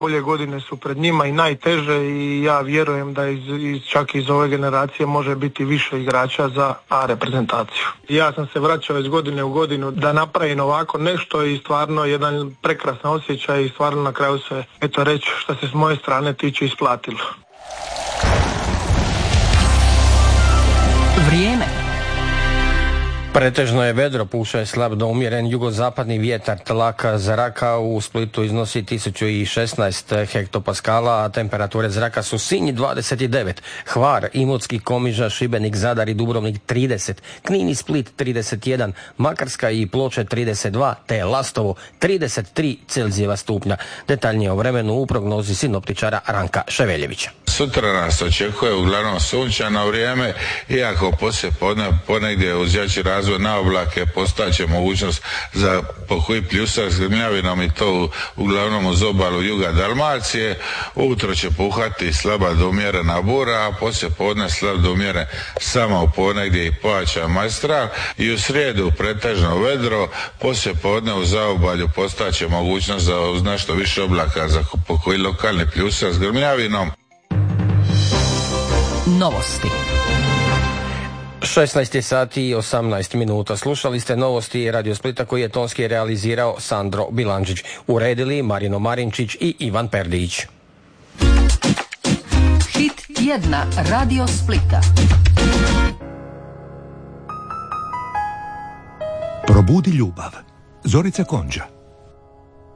Bolje godine su pred njima i najteže i ja vjerujem da čak iz ove generacije može biti više igrača za A reprezentaciju. Ja sam se vraćao iz godine u godinu da napravim ovako nešto i stvarno jedan prekrasan osjećaj i stvarno na kraju se, eto reći, što se s moje strane tiče, isplatilo. Vrijeme. Pretežno je vedro, puša je slab do umjeren jugozapadni vjetar, tlaka zraka u Splitu iznosi 1016 hektopaskala, a temperature zraka su Sinj 29, Hvar, Imotski, Komiža, Šibenik, Zadar i Dubrovnik 30, Knin i Split 31, Makarska i Ploče 32, te Lastovo 33 Celzijeva stupnja. Detaljnije o vremenu u prognozi sinoptičara Ranka Ševeljevića. Sutra nas očekuje uglavnom sunčano vrijeme, iako poslije ponegdje uz jači razvoj na oblake postaće mogućnost za pokoji pljusak s grmljavinom i to uglavnom uz obalu juga Dalmacije. Ujutro će puhati slaba do umjerena bura, a poslije podne slab do umjeren samo u ponegdje i pojačan majstral i u srijedu pretežno vedro, poslije podne u zaobalju postaće mogućnost za uz nešto više oblaka za pokoji lokalni pljusak s grmljavinom. Novosti. 16 sati i 18 minuta. Slušali ste novosti Radio Splita koji je tonski realizirao Sandro Bilandžić. Uredili Marino Marinčić i Ivan Perdić. Hit tjedna Radio Splita. Probudi ljubav. Zorica Konđa.